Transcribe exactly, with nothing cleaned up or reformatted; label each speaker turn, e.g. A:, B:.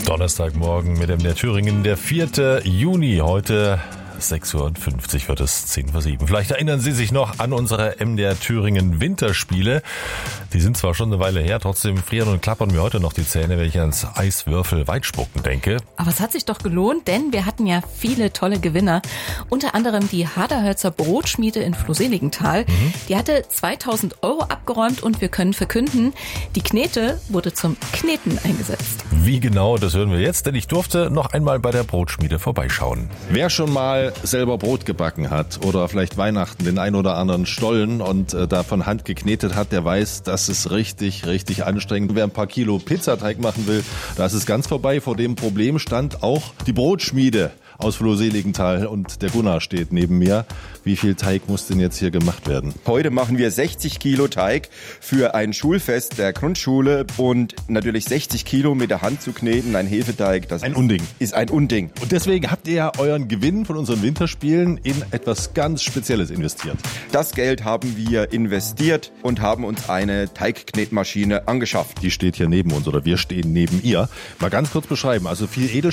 A: Donnerstagmorgen mit dem der Thüringen, der vierte Juni. Heute sechs Uhr fünfzig wird es, zehn vor sieben. Vielleicht erinnern Sie sich noch an unsere M D R Thüringen Winterspiele. Die sind zwar schon eine Weile her, trotzdem frieren und klappern mir heute noch die Zähne, wenn ich ans Eiswürfel-Weitspucken denke.
B: Aber es hat sich doch gelohnt, denn wir hatten ja viele tolle Gewinner. Unter anderem die Haderhölzer Brotschmiede in Flohseligenthal. Mhm. Die hatte zweitausend Euro abgeräumt und wir können verkünden, die Knete wurde zum Kneten eingesetzt.
A: Wie genau, das hören wir jetzt, denn ich durfte noch einmal bei der Brotschmiede vorbeischauen.
C: Wer schon mal selber Brot gebacken hat oder vielleicht Weihnachten den ein oder anderen Stollen und äh, da von Hand geknetet hat, der weiß, das ist richtig, richtig anstrengend. Wer ein paar Kilo Pizzateig machen will, da ist es ganz vorbei. Vor dem Problem stand auch die Brotschmiede aus Flohseligenthal und der Gunnar steht neben mir. Wie viel Teig muss denn jetzt hier gemacht werden?
D: Heute machen wir sechzig Kilo Teig für ein Schulfest der Grundschule und natürlich sechzig Kilo mit der Hand zu kneten, ein Hefeteig. Das
C: ein Unding.
D: Ist ein Unding.
C: Und deswegen habt ihr ja euren Gewinn von unseren Winterspielen in etwas ganz Spezielles investiert.
D: Das Geld haben wir investiert und haben uns eine Teigknetmaschine angeschafft.
C: Die steht hier neben uns oder wir stehen neben ihr. Mal ganz kurz beschreiben. Also viel Edelstahl